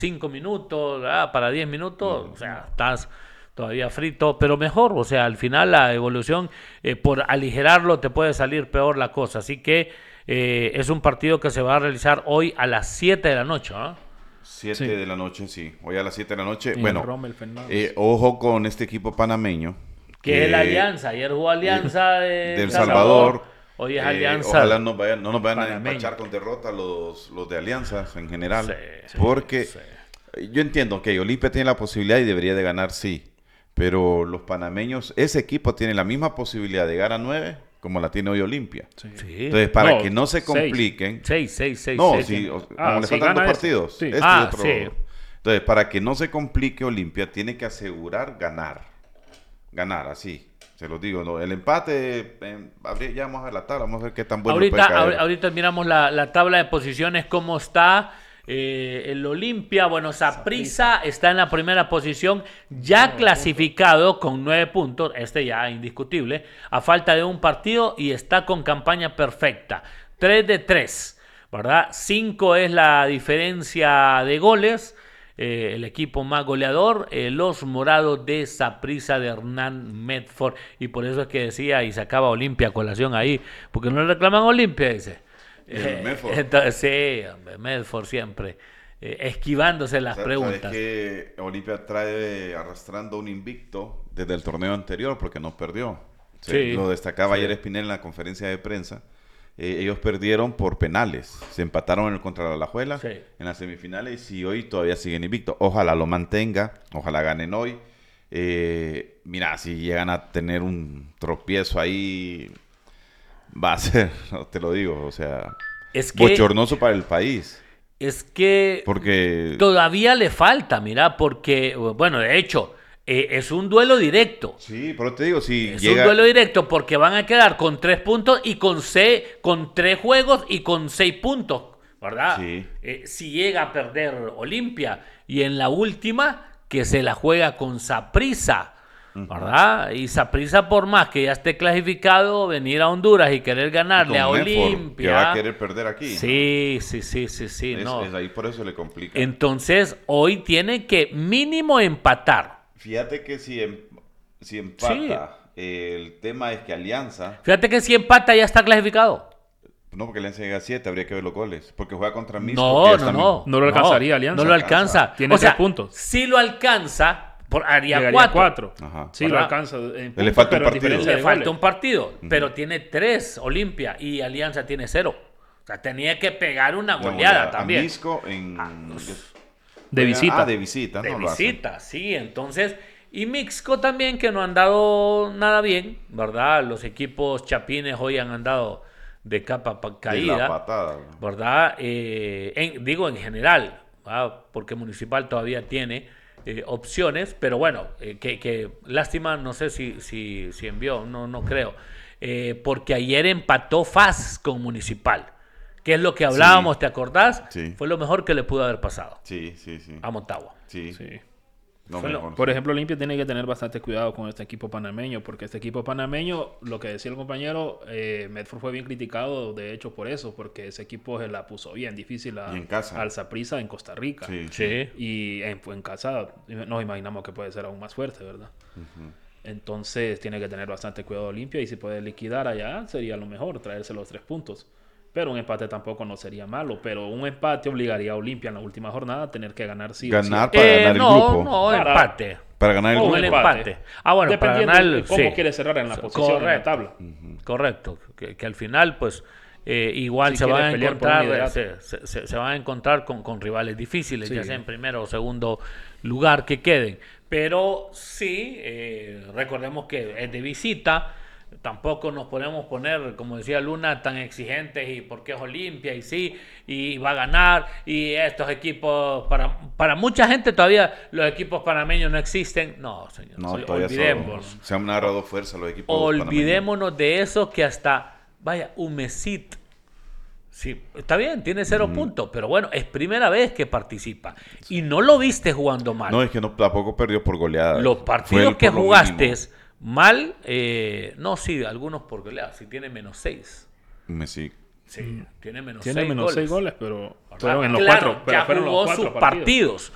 5 minutos, para 10 minutos, o sea, estás todavía frito, pero mejor, o sea, al final la evolución, por aligerarlo te puede salir peor la cosa, así que es un partido que se va a realizar hoy a las 7 de la noche, ¿no? 7 Sí. de la noche, sí. Hoy a las 7 de la noche. En Bueno, Rommel Fernández. ojo con este equipo panameño. Que es la Alianza, ayer jugó Alianza de El Salvador. Hoy es Alianza. Ojalá no nos vayan a Panameño. empachar con derrota los de Alianzas en general. Sí, porque sí. yo entiendo que Olimpia tiene la posibilidad y debería de ganar, sí. Pero los panameños, ese equipo tiene la misma posibilidad de ganar 9 como la tiene hoy Olimpia. Sí. Sí. Entonces, para No, que no se 6. compliquen... 6. No, sí, como le si faltan dos gana ese. partidos. Sí. Este y Ah, otro. sí. Entonces, para que no se complique Olimpia, tiene que asegurar ganar. Ganar, así. Se los digo, ¿no? El empate, ya vamos a ver la tabla, vamos a ver qué tan bueno puede caer. Ahorita miramos la tabla de posiciones, cómo está el Olimpia. Bueno, Saprissa está en la primera posición, ya clasificado con 9 puntos, ya indiscutible, a falta de un partido y está con campaña perfecta. 3 de 3, ¿verdad? 5 es la diferencia de goles. El equipo más goleador, los morados de Saprissa de Hernán Medford, y por eso es que decía y sacaba Olimpia a colación ahí, porque no le reclaman Olimpia, dice. Medford. Entonces, sí, hombre, Medford siempre esquivándose las preguntas. Sabes que Olimpia trae arrastrando un invicto desde el torneo anterior porque no perdió. Sí. Lo destacaba Sí. ayer Espinel en la conferencia de prensa. Ellos perdieron por penales. Se empataron contra la Alajuela Sí. en las semifinales y hoy todavía siguen invictos. Ojalá lo mantenga, ojalá ganen hoy. Mira, si llegan a tener un tropiezo ahí, va a ser, te lo digo, o sea, Es que, bochornoso para el país. es que Porque todavía le falta, mira, porque, bueno, de hecho, es un duelo directo. sí, pero te digo, si Es llega... un duelo directo porque van a quedar con 3 puntos y con 3 juegos y con 6 puntos, ¿verdad? Sí. Si llega a perder Olimpia y en la última que se la juega con Saprissa, ¿verdad? Y Saprissa, por más que ya esté clasificado, venir a Honduras y querer ganarle a con Medford, Olimpia. que va a querer perder aquí. Sí, no. Es ahí por eso le complica. Entonces, hoy tiene que mínimo empatar. Fíjate que si empata, el tema es que Alianza, Fíjate que si empata ya está clasificado. no porque Alianza llega a 7, habría que ver los goles, porque juega contra Misco. No, que ya no, está- no. No lo alcanzaría Alianza. No lo alcanza. Tiene o sea, 3 puntos. si lo alcanza, haría Llegaría 4. 4. Ajá. Sí, lo ¿Verdad? alcanza. Le falta un partido. Le falta un partido, pero tiene 3 Olimpia y Alianza tiene 0. O sea, tenía que pegar una No, goleada a también. Misco en... De visita. de visita. De no lo hace. visita, sí. Entonces, y Mixco también, que no han dado nada bien, ¿verdad? Los equipos chapines hoy han andado de capa De caída. la patada. ¿Verdad? Digo en general, ¿verdad? Porque Municipal todavía tiene opciones, pero bueno, que lástima, no sé si envió, no creo, porque ayer empató FAS con Municipal, que es lo que hablábamos, Sí. ¿te acordás? Sí. Fue lo mejor que le pudo haber pasado Sí. a Motagua. Sí. Sí. No, Fue lo- mejor. Por ejemplo, Olimpia tiene que tener bastante cuidado con este equipo panameño, porque este equipo panameño, lo que decía el compañero, Medford fue bien criticado, de hecho, por eso, porque ese equipo se la puso bien difícil Y en casa. al Saprissa en Costa Rica. Sí. Sí. Y en casa nos imaginamos que puede ser aún más fuerte, ¿verdad? Entonces tiene que tener bastante cuidado Olimpia, y si puede liquidar allá sería lo mejor, traerse los 3 puntos. Pero un empate tampoco no sería malo, pero un empate obligaría a Olimpia en la última jornada a tener que ganar sí o Ganar sí. para ganar el grupo. No, Para- empate. Para ganar el O grupo. el empate. Ah, bueno, para dependiendo ganar de cómo sí. quiere cerrar en la posición en la Correcto. tabla. Correcto, que al final pues igual Si se van quieres a pelear por encontrar un liderato. se van a encontrar con rivales difíciles, Sí. ya sea en primero o segundo lugar que queden, pero sí, recordemos que es de visita. Tampoco nos podemos poner, como decía Luna, tan exigentes y porque es Olimpia y sí, y va a ganar, y estos equipos, para mucha gente todavía los equipos panameños no existen. No, señor, No, todavía olvidémonos. se han agarrado fuerza los equipos Olvidémonos de eso, que hasta, vaya, Humesit. Sí, está bien, tiene 0 puntos, pero bueno, es primera vez que participa. Y no lo viste jugando mal. No, es que no, tampoco perdió por goleada. Los Fue partidos el que por lo jugaste mínimo. mal, no, sí, algunos por goleada, sí tiene -6. Messi. Sí, tiene menos Tiene 6 menos goles. 6 goles, pero ¿Verdad? fueron en los Claro, 4. Pero ya fueron jugó los 4 sus partidos.